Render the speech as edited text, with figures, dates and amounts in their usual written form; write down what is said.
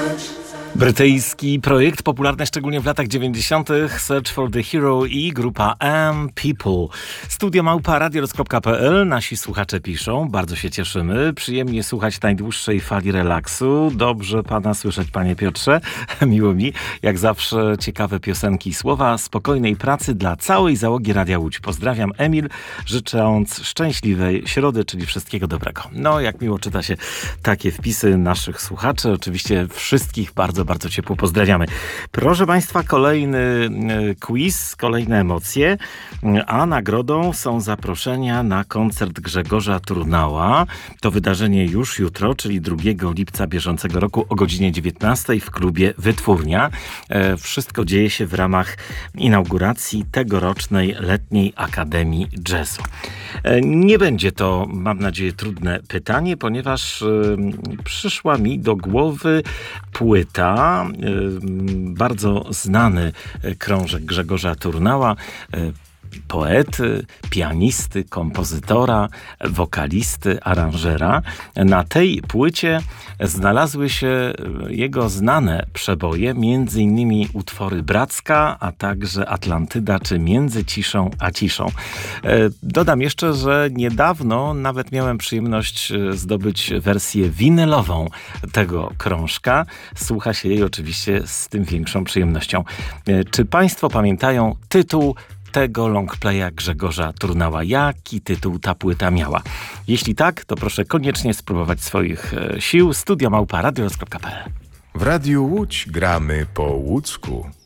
Brytyjski projekt, popularny szczególnie w latach 90. Search for the Hero i grupa People. Studio małpa radioroz.pl. Nasi słuchacze piszą, bardzo się cieszymy. Przyjemnie słuchać najdłuższej fali relaksu. Dobrze pana słyszeć, panie Piotrze. Miło mi. Jak zawsze ciekawe piosenki i słowa. Spokojnej pracy dla całej załogi Radia Łódź. Pozdrawiam, Emil, życząc szczęśliwej środy, czyli wszystkiego dobrego. No, jak miło czyta się takie wpisy naszych słuchaczy. Oczywiście wszystkich bardzo ciepło pozdrawiamy. Proszę państwa, kolejny quiz, kolejne emocje, a nagrodą są zaproszenia na koncert Grzegorza Turnała. To wydarzenie już jutro, czyli 2 lipca bieżącego roku o godzinie 19 w klubie Wytwórnia. Wszystko dzieje się w ramach inauguracji tegorocznej Letniej Akademii Jazzu. Nie będzie to, mam nadzieję, trudne pytanie, ponieważ przyszła mi do głowy płyta, bardzo znany krążek Grzegorza Turnała, poety, pianisty, kompozytora, wokalisty, aranżera. Na tej płycie znalazły się jego znane przeboje, między innymi utwory Bracka, a także Atlantyda, czy Między ciszą a ciszą. Dodam jeszcze, że niedawno nawet miałem przyjemność zdobyć wersję winylową tego krążka. Słucha się jej oczywiście z tym większą przyjemnością. Czy państwo pamiętają tytuł tego longplaya Grzegorza Turnała? Jaki tytuł ta płyta miała? Jeśli tak, to proszę koniecznie spróbować swoich sił. Studio małpa radioroz.pl. W Radiu Łódź gramy po łódzku.